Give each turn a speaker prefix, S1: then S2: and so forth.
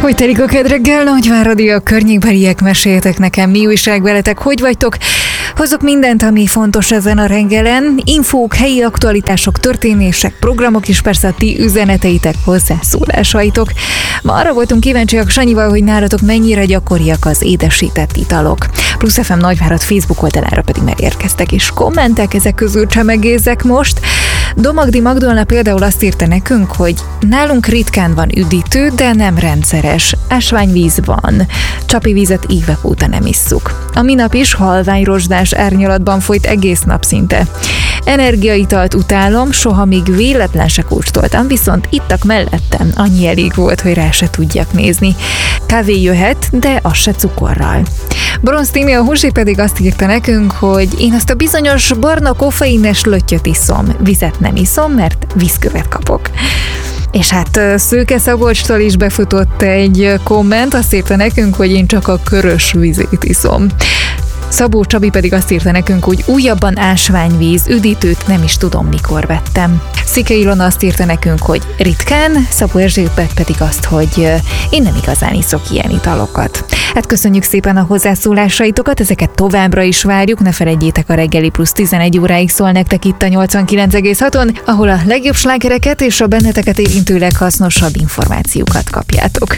S1: Hogy telik a kedreggel, Nagyváradi, a környékbeliek, meséljetek nekem, mi újság veletek, hogy vagytok? Hozok mindent, ami fontos ezen a reggelen, infók, helyi aktualitások, történések, programok és persze a ti üzeneteitek, hozzászólásaitok. Ma arra voltunk kíváncsiak Sanyival, hogy nálatok mennyire gyakoriak az édesített italok. Plusz FM Nagyvárad Facebook oldalára pedig megérkeztek és kommentek, ezek közül csemegézzek most. Domagdi Magdolna például azt írta nekünk, hogy nálunk ritkán van üdítő, de nem rendszeres. Ásványvíz van. Csapi vízet évek óta nem isszuk. A minap is halványrozsdás árnyalatban folyt egész nap szinte. Energiaitalt utálom, soha még véletlen se kóstoltam, viszont ittak mellettem, annyi elég volt, hogy rá se tudjak nézni. Kávé jöhet, de az se cukorral. Bronz Timi a Húsi pedig azt írta nekünk, hogy én azt a bizonyos barna koffeines löttyöt iszom, vizet nem iszom, mert vízkövet kapok. És hát Szőke Szabolcstól is befutott egy komment, azt írta nekünk, hogy én csak a körös vizét iszom. Szabó Csabi pedig azt írta nekünk, hogy újabban ásványvíz, üdítőt nem is tudom mikor vettem. Szike Ilona azt írta nekünk, hogy ritkán, Szabó Erzsébet pedig azt, hogy én nem igazán iszok ilyen italokat. Hát köszönjük szépen a hozzászólásaitokat, ezeket továbbra is várjuk, ne felejtjétek, a Reggeli Plusz 11 óráig szól nektek itt a 89,6-on, ahol a legjobb slágereket és a benneteket érintő leghasznosabb információkat kapjátok.